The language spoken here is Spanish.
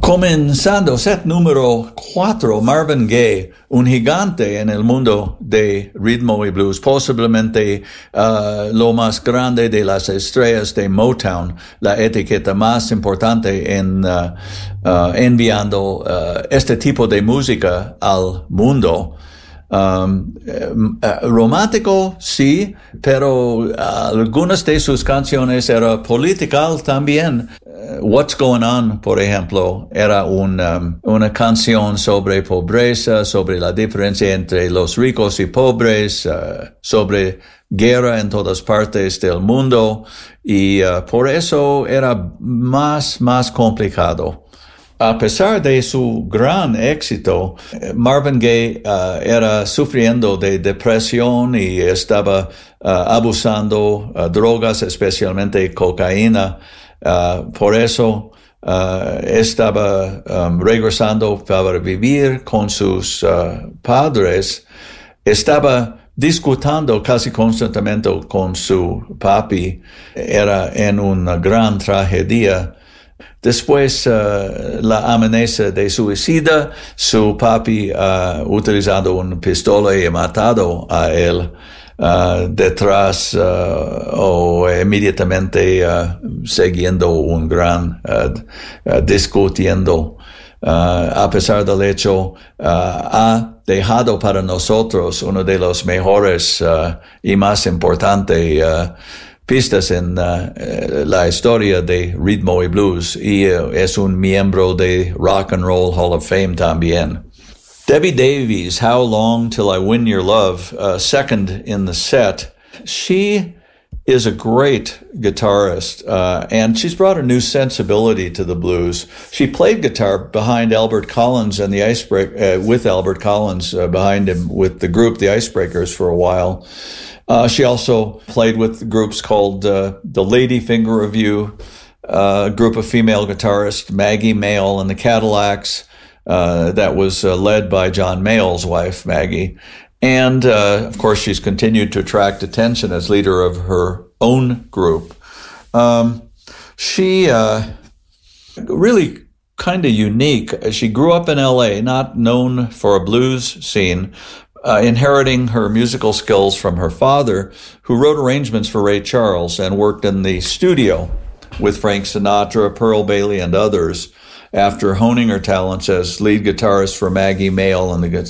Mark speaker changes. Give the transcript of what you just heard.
Speaker 1: Comenzando, set número 4, Marvin Gaye, un gigante en el mundo de ritmo y blues, posiblemente lo más grande de las estrellas de Motown, la etiqueta más importante en enviando este tipo de música al mundo. Romántico, sí, pero algunas de sus canciones era political también. What's Going On, por ejemplo, era una canción sobre pobreza, sobre la diferencia entre los ricos y pobres, sobre guerra en todas partes del mundo, y por eso era más complicado. A pesar de su gran éxito, Marvin Gaye era sufriendo de depresión y estaba abusando drogas, especialmente cocaína. Por eso estaba regresando para vivir con sus padres. Estaba discutiendo casi constantemente con su papi. Era en una gran tragedia. Después, la amenaza de suicida, su papi ha utilizado una pistola y ha matado a él detrás o inmediatamente siguiendo un gran discutiendo. A pesar del hecho, ha dejado para nosotros uno de los mejores y más importantes pistas en la historia de ritmo y blues, y es un miembro de Rock and Roll Hall of Fame también. Debbie Davies, How Long Till I Win Your Love, second in the set. She is a great guitarist, and she's brought a new sensibility to the blues. She played guitar behind Albert Collins and the with Albert Collins behind him with the group The Icebreakers for a while. She also played with groups called the Lady Finger Review, a group of female guitarists, Maggie Mayall and the Cadillacs, that was led by John Mayall's wife, Maggie. And, of course, she's continued to attract attention as leader of her own group. She really kind of unique. She grew up in L.A., not known for a blues scene, inheriting her musical skills from her father, who wrote arrangements for Ray Charles and worked in the studio with Frank Sinatra, Pearl Bailey, and others after honing her talents as lead guitarist for Maggie Mayall and the